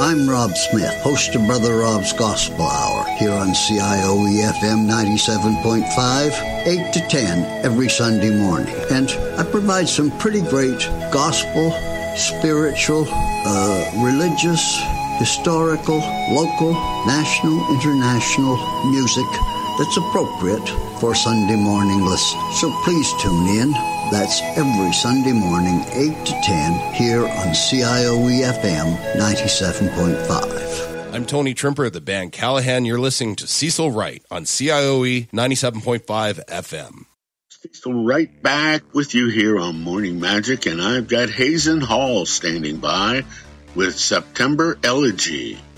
I'm Rob Smith, host of Brother Rob's Gospel Hour, here on CIOE-FM 97.5, 8 to 10 every Sunday morning. And I provide some pretty great gospel, spiritual, religious, historical, local, national, international music that's appropriate for Sunday morning listeners. So please tune in. That's every Sunday morning, 8 to 10, here on CIOE-FM 97.5. I'm Tony Trimper of the band Callahan. You're listening to Cecil Wright on CIOE 97.5 FM. Cecil Wright back with you here on Morning Magic, and I've got Hazen Hall standing by with September Elegy.